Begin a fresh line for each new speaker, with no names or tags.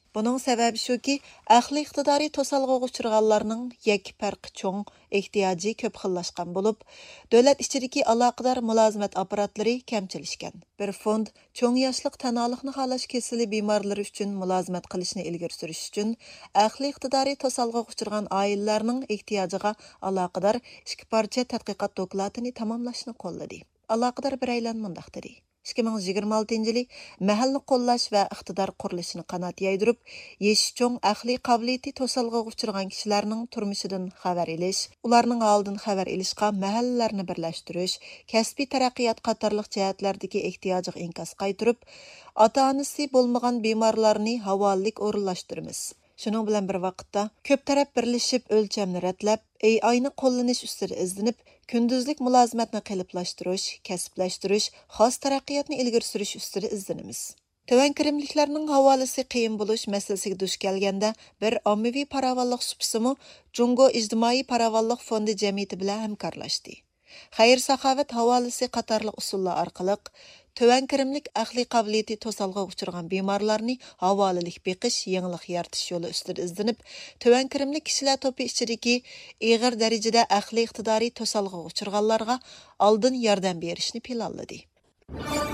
Bunun səbəbi şuki, əxli iqtidari tosalğığa uçurğanlarning yakki farqi cho'ng, ehtiyacı köp xillaşqan bo'lib, davlat ichidagi aloqador mulozimat apparatlari kamchilishgan. Bir fond cho'ng yoshliq tanoliqni xalash kasali bemorlari uchun mulozimat qilishni ilgari surish uchun əxli iqtidari tosalğığa uçurğan oilalarning ehtiyojiga aloqador ikki parcha tadqiqot dokladini tamomlashni qo'lladi. Aloqador biraylar mundaq dedi. 2026-yılı mahallini qo'llash va iqtidor qurilishini qanot yaydirib, yeshi cho'ng aqliy qobiliyati to'salg'iga uchragan kishilarning turmushidan xabar olish, ularning oldidan xabar olishga mahallalarni birlashtirish, kasbiy taraqqiyot qatorliq jihatlardagi ehtiyojiga inkas qaytirib, ota-onasi bo'lmagan bemorlarni havolalik o'rinlashtiramiz. Şunun bilan bir vaqtda ko'p taraf birlashib o'lchamni ratlab, AI'ni qo'llanish ustida izlanib, kunduzlik mulozimatni qalblashtirish, kasblashtirish, xos taraqqiyotni ilgari surish ustida izlanamiz. Töven kirimliklarning havolasi qiyin bo'lish masalasiga duch kelganda bir ommaviy paravanliq supsimi Jungo ijtimoiy paravanliq fondi jamiyati bilan hamkorlashdi. Xayr-saxovat havolasi qatorliq usullar orqali töven kirimlik aqliy qobiliyati to'salg'iga uchragan bemorlarni havolalik beqish, yangilik yaratish yo'li ustida izlanib, töven kirimlik kishilar to'pi ichidagi ig'ir darajada aqliy iqtidoriy to'salg'iga uchraganlarga oldin yordam berishni planladi.